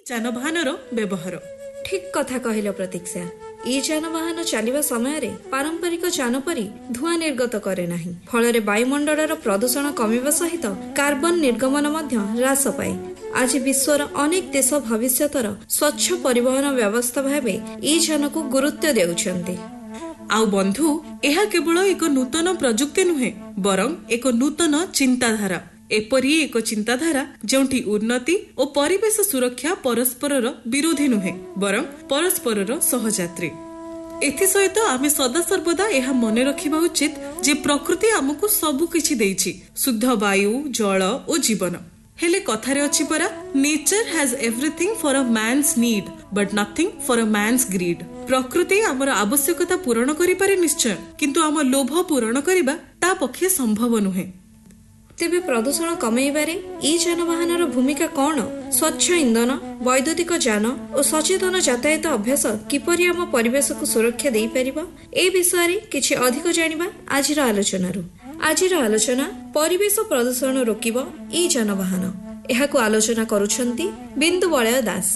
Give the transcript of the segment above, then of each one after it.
ଯାନବାହନର ବ୍ୟବହାର। ଠିକ କଥା କହିଲ ପ୍ରତୀକ୍ଷା। ଇ ଯାନବାହନ ଚାଲିବା ସମୟରେ ପାରମ୍ପରିକ ଯାନ ପରି ଧୂଆଁ ନିର୍ଗତ କରେ ନାହିଁ। ଫଳରେ ବାୟୁମଣ୍ଡଳର ପ୍ରଦୂଷଣ କମିବା ସହିତ କାର୍ବନ ନିର୍ଗମନ ମଧ୍ୟ ହ୍ରାସ ପାଏ। ଆଜି ବିଶ୍ୱର ଅନେକ ଦେଶ ଭବିଷ୍ୟତର ସ୍ୱଚ୍ଛ ପରିବହନ ବ୍ୟବସ୍ଥା ଭାବେ ଇ ଯାନକୁ ଗୁରୁତ୍ୱ ଦେଉଛନ୍ତି। ଆଉ ବନ୍ଧୁ, ଏହା କେବଳ ଏକ ନୂତନ ପ୍ରଯୁକ୍ତି ନୁହେଁ, ବରଂ ଏକ ନୂତନ ଚିନ୍ତାଧାରା। ଏପରି ଏକ ଚିନ୍ତାଧାରା ଯେଉଁଠି ଉନ୍ନତି ଓ ପରିବେଶ ସୁରକ୍ଷା ପରସ୍ପରର ବିରୋଧୀ ନୁହେଁ, ବରଂ ପରସ୍ପରର ସହଯାତ୍ରୀ। ଏଥିସହିତ ଆମେ ସଦାସର୍ବଦା ଏହା ମନେ ରଖିବା ଉଚିତ ଯେ ପ୍ରକୃତି ଆମକୁ ସବୁ କିଛି ଦେଇଛି, ଶୁଦ୍ଧ ବାୟୁ, ଜଳ ଓ ଜୀବନ। ହେଲେ କଥାରେ ଅଛି ପରା, ନେଚର ହ୍ୟାଜ ଏଭ୍ରିଥିଙ୍ଗ ଫର ଅ ମ୍ୟାନ୍ସ ନିଡ୍ ବଟ୍ ନଥିଙ୍ଗ ଫର ଅ ମ୍ୟାନ୍ସ ଗ୍ରିଡ୍। ପ୍ରକୃତି ଆମର ଆବଶ୍ୟକତା ପୂରଣ କରିପାରେ ନିଶ୍ଚୟ, କିନ୍ତୁ ଆମ ଲୋଭ ପୂରଣ କରିବା ତା ପକ୍ଷେ ସମ୍ଭବ ନୁହେଁ। ତେବେ ପ୍ରଦୂଷଣ କମାଇବାରେ ଇ ଯାନବାହନର ଭୂମିକା କ'ଣ? ସ୍ୱଚ୍ଛ ଇନ୍ଧନ, ବୈଦ୍ୟୁତିକ ଯାନ ଓ ସଚେତନ ଯାତାୟାତ ଅଭ୍ୟାସ କିପରି ଆମ ପରିବେଶକୁ ସୁରକ୍ଷା ଦେଇପାରିବ, ଏ ବିଷୟରେ କିଛି ଅଧିକ ଜାଣିବା ଆଜିର ଆଲୋଚନାରୁ। ଆଜିର ଆଲୋଚନା ପରିବେଶ ପ୍ରଦୂଷଣ ରୋକିବ ଇ ଯାନବାହନ। ଏହାକୁ ଆଲୋଚନା କରୁଛନ୍ତି ବିନ୍ଦୁ ବଳୟ ଦାସ।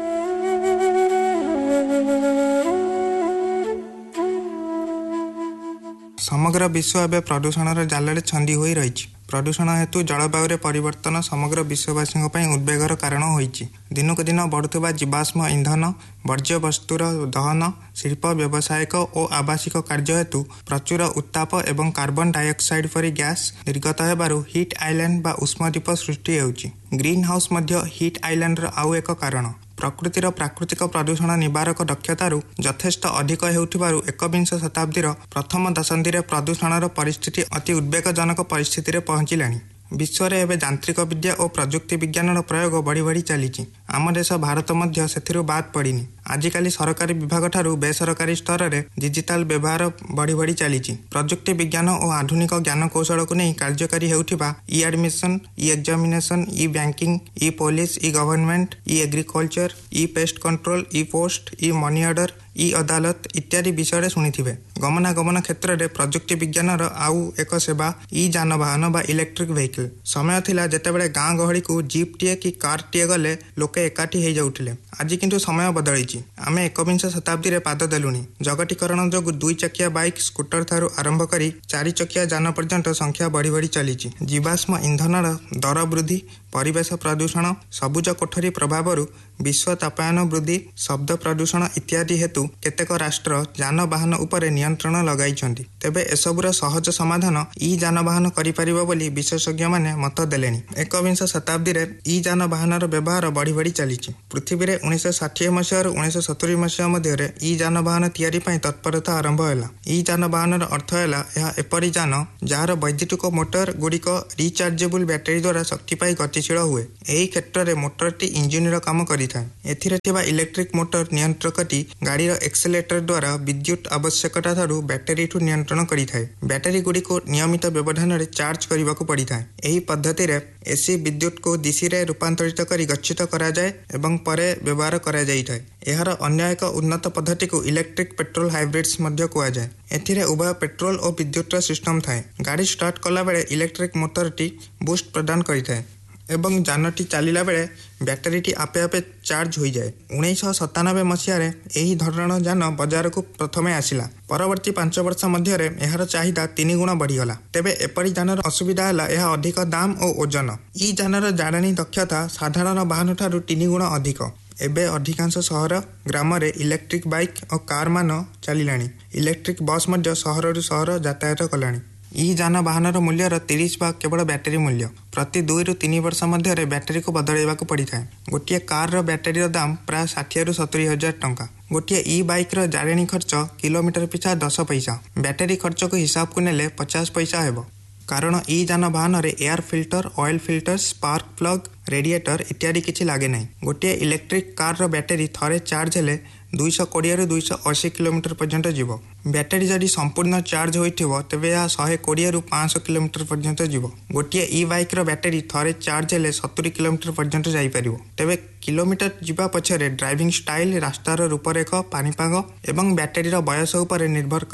ସମଗ୍ର ବିଶ୍ୱ ଏବେ ପ୍ରଦୂଷଣର ଜାଲରେ ଛନ୍ଦି ହୋଇ ରହିଛି। ପ୍ରଦୂଷଣ ହେତୁ ଜଳବାୟୁରେ ପରିବର୍ତ୍ତନ ସମଗ୍ର ବିଶ୍ୱବାସୀଙ୍କ ପାଇଁ ଉଦ୍ବେଗର କାରଣ ହୋଇଛି। ଦିନକୁ ଦିନ ବଢ଼ୁଥିବା ଜୀବାଶ୍ମ ଇନ୍ଧନ, ବର୍ଜ୍ୟବସ୍ତୁର ଦହନ, ଶିଳ୍ପ, ବ୍ୟବସାୟିକ ଓ ଆବାସିକ କାର୍ଯ୍ୟ ହେତୁ ପ୍ରଚୁର ଉତ୍ତାପ ଏବଂ କାର୍ବନ ଡାଇଅକ୍ସାଇଡ୍ ପରି ଗ୍ୟାସ୍ ନିର୍ଗତ ହେବାରୁ ହିଟ୍ ଆଇଲ୍ୟାଣ୍ଡ ବା ଉଷ୍ମଦ୍ୱୀପ ସୃଷ୍ଟି ହେଉଛି। ଗ୍ରୀନ୍ ହାଉସ୍ ମଧ୍ୟ ହିଟ୍ ଆଇଲ୍ୟାଣ୍ଡର ଆଉ ଏକ କାରଣ। ପ୍ରକୃତିର ପ୍ରାକୃତିକ ପ୍ରଦୂଷଣ ନିବାରକ ଦକ୍ଷତାରୁ ଯଥେଷ୍ଟ ଅଧିକ ହେଉଥିବାରୁ ଏକବିଂଶ ଶତାବ୍ଦୀର ପ୍ରଥମ ଦଶନ୍ଧିରେ ପ୍ରଦୂଷଣର ପରିସ୍ଥିତି ଅତି ଉଦ୍ବେଗଜନକ ପରିସ୍ଥିତିରେ ପହଞ୍ଚିଲାଣି। ବିଶ୍ୱରେ ଏବେ ଯାନ୍ତ୍ରିକ ବିଦ୍ୟା ଓ ପ୍ରଯୁକ୍ତି ବିଜ୍ଞାନର ପ୍ରୟୋଗ ବଢ଼ି ବଢ଼ି ଚାଲିଛି। ଆମ ଦେଶ ଭାରତ ମଧ୍ୟ ସେଥିରୁ ବାଦ୍ ପଡ଼ିନି। ଆଜିକାଲି ସରକାରୀ ବିଭାଗଠାରୁ ବେସରକାରୀ ସ୍ତରରେ ଡିଜିଟାଲ ବ୍ୟବହାର ବଢ଼ି ବଢ଼ି ଚାଲିଛି। ପ୍ରଯୁକ୍ତି ବିଜ୍ଞାନ ଓ ଆଧୁନିକ ଜ୍ଞାନ କୌଶଳକୁ ନେଇ କାର୍ଯ୍ୟକାରୀ ହେଉଥିବା ଇ ଆଡମିସନ, ଇ ଏକ୍ଜାମିନେସନ, ଇ ବ୍ୟାଙ୍କିଂ, ଇ ପୋଲିସ, ଇ ଗଭର୍ଣ୍ଣମେଣ୍ଟ, ଇ ଏଗ୍ରିକଲଚର, ଇ ପେଷ୍ଟ କଣ୍ଟ୍ରୋଲ, ଇ ପୋଷ୍ଟ, ଇ ମନି ଅର୍ଡର, ଇ ଅଦାଲତ ଇତ୍ୟାଦି ବିଷୟରେ ଶୁଣିଥିବେ। ଗମନାଗମନ କ୍ଷେତ୍ରରେ ପ୍ରଯୁକ୍ତି ବିଜ୍ଞାନର ଆଉ ଏକ ସେବା ଇ ଯାନବାହନ ବା ଇଲେକ୍ଟ୍ରିକ ଭେହିକିଲ। ସମୟ ଥିଲା ଯେତେବେଳେ ଗାଁ ଗହଳିକୁ ଜିପ୍ଟିଏ କି କାରଟିଏ ଗଲେ ଲୋକେ ଏକାଠି ହେଇଯାଉଥିଲେ। ଆଜି କିନ୍ତୁ ସମୟ ବଦଳିଛି। ଆମେ ଏକବିଂଶ ଶତାବ୍ଦୀରେ ପାଦ ଦେଲୁଣି। ଜଗତୀକରଣ ଯୋଗୁଁ 2 ଚକିଆ ବାଇକ୍, ସ୍କୁଟର ଠାରୁ ଆରମ୍ଭ କରି 4 ଚକିଆ ଯାନ ପର୍ଯ୍ୟନ୍ତ ସଂଖ୍ୟା ବଢ଼ି ବଢ଼ି ଚାଲିଛି। ଜୀବାଶ୍ମ ଇନ୍ଧନର ଦର ବୃଦ୍ଧି, ପରିବେଶ ପ୍ରଦୂଷଣ, ସବୁଜ କୋଠରୀ ପ୍ରଭାବରୁ ବିଶ୍ୱ ତାପାୟନ ବୃଦ୍ଧି, ଶବ୍ଦ ପ୍ରଦୂଷଣ ଇତ୍ୟାଦି ହେତୁ କେତେକ ରାଷ୍ଟ୍ର ଯାନବାହନ ଉପରେ ନିୟନ୍ତ୍ରଣ ଲଗାଇଛନ୍ତି। ତେବେ ଏସବୁର ସହଜ ସମାଧାନ ଇ ଯାନବାହନ କରିପାରିବ ବୋଲି ବିଶେଷଜ୍ଞମାନେ ମତ ଦେଲେଣି। ଏକବିଂଶ ଶତାବ୍ଦୀରେ ଇ ଯାନବାହନର ବ୍ୟବହାର ବଢ଼ି ବଢ଼ି ଚାଲିଛି। ପୃଥିବୀରେ 1960 ମସିହାରୁ 1970 ମସିହା ମଧ୍ୟରେ ଇ ଯାନବାହନ ତିଆରି ପାଇଁ ତତ୍ପରତା ଆରମ୍ଭ ହେଲା। ଇ ଯାନବାହନର ଅର୍ଥ ହେଲା ଏହା ଏପରି ଯାନ ଯାହାର ବୈଦ୍ୟୁତିକ ମୋଟର ଗୁଡ଼ିକ ରିଚାର୍ଜେବୁଲ ବ୍ୟାଟେରୀ ଦ୍ୱାରା ଶକ୍ତି ପାଇ ଗତିଶୀଳ ହୁଏ। ଏହି କ୍ଷେତ୍ରରେ ମୋଟରଟି ଇଞ୍ଜିନର କାମ କରିଥାଏ। ଏଥିରେ ଥିବା ଇଲେକ୍ଟ୍ରିକ ମୋଟର ନିୟନ୍ତ୍ରକଟି ଗାଡ଼ିର ଏକ୍ସେଲେଟର ଦ୍ୱାରା ବିଦ୍ୟୁତ୍ ଆବଶ୍ୟକତା ଠାରୁ ବ୍ୟାଟେରୀଠୁ ନିୟନ୍ତ୍ରଣ କରିଥାଏ। ବ୍ୟାଟେରୀ ଗୁଡ଼ିକୁ ନିୟମିତ ବ୍ୟବଧାନରେ ଚାର୍ଜ କରିବାକୁ ପଡ଼ିଥାଏ। ଏହି ପଦ୍ଧତିରେ ଏସି ବିଦ୍ୟୁତକୁ ଡିସିରେ ରୂପାନ୍ତରିତ କରି ଗଚ୍ଛିତ କରାଯାଏ ଏବଂ ପରେ ବ୍ୟବହାର କରାଯାଇଥାଏ। ଏହାର ଅନ୍ୟ ଏକ ଉନ୍ନତ ପଦ୍ଧତିକୁ ଇଲେକ୍ଟ୍ରିକ ପେଟ୍ରୋଲ ହାଇବ୍ରିଡ୍ସ ମଧ୍ୟ କୁହାଯାଏ। ଏଥିରେ ଉଭୟ ପେଟ୍ରୋଲ ଓ ବିଦ୍ୟୁତର ସିଷ୍ଟମ ଥାଏ। ଗାଡ଼ି ଷ୍ଟାର୍ଟ କଲାବେଳେ ଇଲେକ୍ଟ୍ରିକ ମୋଟରଟି ବୁଷ୍ଟ ପ୍ରଦାନ କରିଥାଏ ଏବଂ ଯାନଟି ଚାଲିଲା ବେଳେ ବ୍ୟାଟେରୀଟି ଆପେ ଆପେ ଚାର୍ଜ ହୋଇଯାଏ। 1997 ମସିହାରେ ଏହି ଧରଣର ଯାନ ବଜାରକୁ ପ୍ରଥମେ ଆସିଲା। ପରବର୍ତ୍ତୀ 5 ବର୍ଷ ମଧ୍ୟରେ ଏହାର ଚାହିଦା 3 ଗୁଣ ବଢ଼ିଗଲା। ତେବେ ଏପରି ଯାନର ଅସୁବିଧା ହେଲା ଏହା ଅଧିକ ଦାମ ଓ ଓଜନ। ଇ ଯାନର ଜାଳେଣୀ ଦକ୍ଷତା ସାଧାରଣ ବାହନ ଠାରୁ 3 ଗୁଣ ଅଧିକ। ଏବେ ଅଧିକାଂଶ ସହର ଗ୍ରାମରେ ଇଲେକ୍ଟ୍ରିକ ବାଇକ୍ ଓ କାର ମାନ ଚାଲିଲାଣି। ଇଲେକ୍ଟ୍ରିକ ବସ୍ ମଧ୍ୟ ସହରରୁ ସହର ଯାତାୟାତ କଲାଣି। ଇ ଯାନବାହନର ମୂଲ୍ୟର 30 ଭାଗ କେବଳ ବ୍ୟାଟେରୀ ମୂଲ୍ୟ। ପ୍ରତି 2 ରୁ 3 ବର୍ଷ ମଧ୍ୟରେ ବ୍ୟାଟେରୀକୁ ବଦଳାଇବାକୁ ପଡ଼ିଥାଏ। ଗୋଟିଏ କାରର ବ୍ୟାଟେରୀର ଦାମ ପ୍ରାୟ 60 ରୁ 70 ହଜାର ଟଙ୍କା। ଗୋଟିଏ ଇ ବାଇକ୍ର ଜାଳେଣୀ ଖର୍ଚ୍ଚ କିଲୋମିଟର ପିଛା 10 ପଇସା। ବ୍ୟାଟେରୀ ଖର୍ଚ୍ଚକୁ ହିସାବକୁ ନେଲେ 50 ପଇସା ହେବ। କାରଣ ଇ ଯାନବାହନରେ air filter, oil filter, spark plug, radiator ଇତ୍ୟାଦି କିଛି ଲାଗେ ନାହିଁ। ଗୋଟିଏ ଇଲେକ୍ଟ୍ରିକ କାରର ବ୍ୟାଟେରୀ ଥରେ ଚାର୍ଜ ହେଲେ 220 ରୁ 280 କିଲୋମିଟର ପର୍ଯ୍ୟନ୍ତ ଯିବ। ବ୍ୟାଟେରୀ ଯଦି ସମ୍ପୂର୍ଣ୍ଣ ଚାର୍ଜ ହୋଇଥିବ ତେବେ ଏହା 120 ରୁ 500 କିଲୋମିଟର ପର୍ଯ୍ୟନ୍ତ ଯିବ। ଗୋଟିଏ ଇ ବାଇକ୍ର ବ୍ୟାଟେରୀ ଥରେ ଚାର୍ଜ ହେଲେ 70 କିଲୋମିଟର ପର୍ଯ୍ୟନ୍ତ ଯାଇପାରିବ। ତେବେ କିଲୋମିଟର ଯିବା ପଛରେ ଡ୍ରାଇଭିଂ ଷ୍ଟାଇଲ, ରାସ୍ତାର ରୂପରେଖ, ପାଣିପାଗ ଏବଂ ବ୍ୟାଟେରୀର ବୟସ ଉପରେ ନିର୍ଭର କରେ।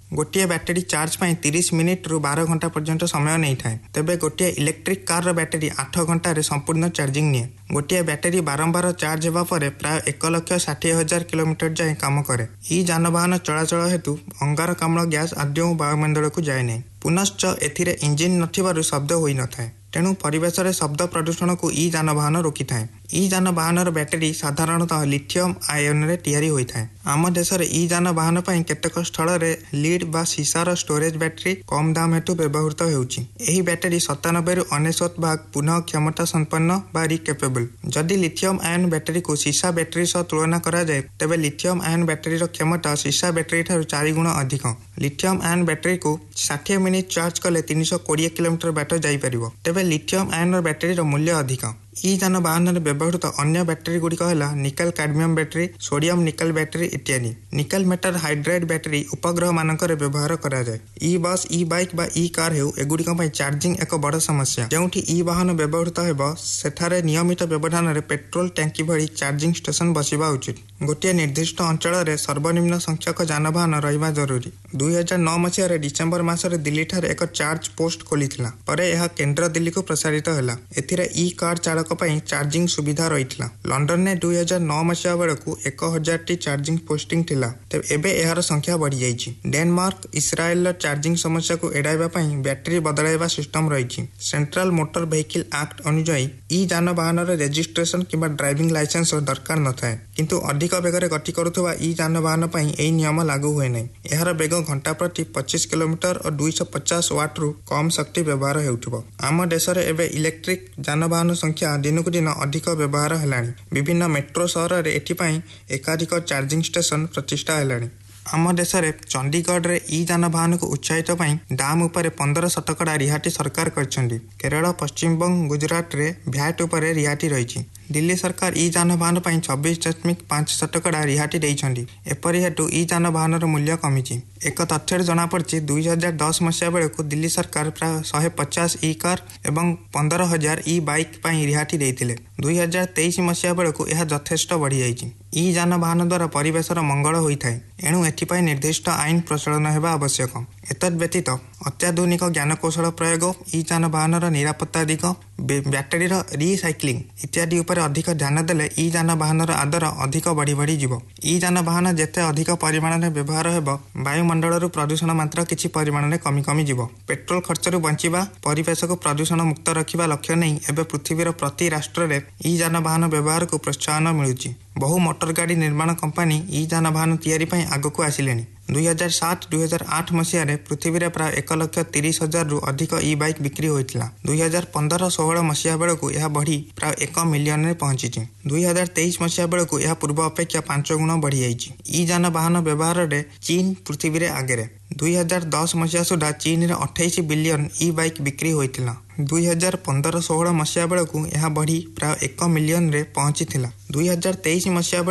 गोटे बैटेरी चार्ज पाई 30 मिनिट रु 12 घंटा पर्यंत समय नहीं थाए। तेबे गोटे इलेक्ट्रिक कार बैटेरी 8 घंटा रे संपूर्ण चार्जिंग निए। गोटे बैटेरी बारंबार चार्ज हेबा परे प्राय 1,60,000 किलोमीटर जाए काम करे। ई जानवाहन चलाचल हेतु अंगारकाम्ल गैस आद्य वायुमंडल को जाए नहीं। पुनश्च एथिरे इंजिन नथिबारु शब्द होई न थाए। तेणु परिवेश रे शब्द प्रदूषण को ई जानवाहन रोकी थाए। ई जानवाहन बैटेरी साधारणतः लिथियम आयन रे तैयारी होई थाए। आम देश रे ई जानवाहन पई केतक स्थल रे लीड बा सीसार स्टोरेज बैटेरी कम दाम हेतु व्यवहृत हेउची। एही बैटेरी 97 रु 99 भाग पुनः क्षमता संपन्न बा रिकेपेबल। जदि लिथियम आयन बैटेरी को सीसा बैटेरी सह तुलना करा जाए तेबे लिथियम आयन बैटेरी रो क्षमता सीसा बैटेरी ठारू 4 गुण अधिक। लिथियम आयन बैटेरी को 60 मिनिट चार्ज कले 320 किलोमीटर बाट जाई परिबो। तेबे लिथियम आयन बैटेरी रो मूल्य अधिक। ई जानवाहन में व्यवहृत अन्य बैटेरी गुड़िक है निकल काडमियम बैटेरी, सोडियम निकल बैटेरी इत्यादि। निकल मेटल हाइड्राइड बैटेरी उपग्रह मानक व्यवहार करा जाए। ई बस, ई बाइक बा ई कार हेउ एगुड़िक चार्जिंग एक बड़ समस्या। जोंठी ई वाहन व्यवहृत हेबो सेठारे नियमित व्यवधान रे पेट्रोल टैंकी भली चार्जिंग स्टेशन बसिबा उचित। गोटे निर्दिष्ट अंचल रे सर्वनिम्न संख्यक जानवाहन रहिबा जरूरी। 2009 मसीह डिसेम्बर मासरे दिल्ली ठारे एक चार्ज पोस्ट खोलिथिला। परे यह केंद्र दिल्ली को प्रसारित होला। एथिरे ई कार चालक पई चार्जिंग सुविधा रहितला। लंडन ने 2009 मसीहा बेलकू 1000 टी चार्जिंग पोस्टिंग थिला। तेबे एबे एहार संख्या बढ़ी जाइछि। डेनमार्क इस्राएल चार्जिंग समस्या को एडाइबा पई बैटरी बदलाइबा सिस्टम रहिछि। सेंट्रल मोटर व्हीकल एक्ट अनुसार ई जानवाहन रे रजिस्ट्रेशन किबा ड्राइविंग लाइसेंस दरकार न थाए, किंतु अधिक बेगरे गति करुथबा ई जानवाहन पई एई नियम लागू होय नै। एहार बेग घंटा प्रति 25 किलोमीटर और 250 वाट रु कम शक्ति व्यवहार हेउथबो। आम देश रे एबे इलेक्ट्रिक जानवाहन संख्या दिनकु दिन अधिक व्यवहार हेलानी। विभिन्न मेट्रो सहर रे एथिपाई एकाधिक चार्जिंग स्टेशन प्रतिष्ठा हेलानी। आम देश रे चंडीगढ़ रे ई जानवाहन को उत्साहित पाई दाम उपरे 15% रिहाती सरकार करछंदी। केरल, पश्चिम बंग, गुजरात रे भ्याट उपरे रिहाती रहिछि। दिल्ली सरकार ई जानवाहन पाई 26.5% रिहाती देइछंदी। एपरि हेतु ई जानवाहन रो मूल्य कमिछि। एक तथ्य जना पड़छि 2010 मसीहा बेलकू दिल्ली सरकार प्राय 150 ई कार एवं 15,000 ई बाइक पाई रिहाती देइथिले। 2023 मसीहा बेलकू यह यथेष्ट बढ़ी जाइछि। ई जानवाहन द्वारा परिवेशर मंगल होइथाय। एणु एथिपाई निर्दिष्ट आईन प्रचलन हेबा आवश्यक। एतद व्यतीत अत्याधुनिक ज्ञानकौशल प्रयोग, ई जानवाहन निरापत्ता दिग, बैटेरी रिसाइक्लिंग इत्यादि उपरे अधिक ध्यान देले ई जानवाहन आदर अधिक बढ़ी बढ़ी जीव। ई जानवाहन जेते अधिक परिमाण में व्यवहार हेबो वायुमंडल प्रदूषण मात्रा किछि परिमाण में कमी कमी जीव। पेट्रोल खर्चरू बंचिबा, परिवेश को प्रदूषण मुक्त रखिबा लक्ष्य नहीं एबे पृथ्वीर प्रति राष्ट्र रे ई जानवाहन व्यवहार को प्रोत्साहन मिलुछि। बहु मोटर गाड़ी निर्माण कंपनी ई जानवाहन तैयारी पई आगको आसिलेनी। 2007-2008 मसीह पृथ्वी रे प्राय 1,30,000 रु अधिक ई बाइक बिक्री होइतिला। 2015-16 मसीहा बेलकू यह बढ़ी प्राय 1 मिलियन रे पहुंची। 2023 मसीहा बेलकू यह पूर्व अपेक्षा 5 गुण बढ़ी जाइछि। ई जानवाहन व्यवहार रे चीन पृथ्वी रे आगे। 2010 मसीहा सुधा चीन रे 28 बिलियन ई बाइक बिक्री होइतिला। 2015-16 मसीहा बेलकू यह बढ़ी प्राय 1 मिलियन रे पहुंची थिला। 2023 मसीहा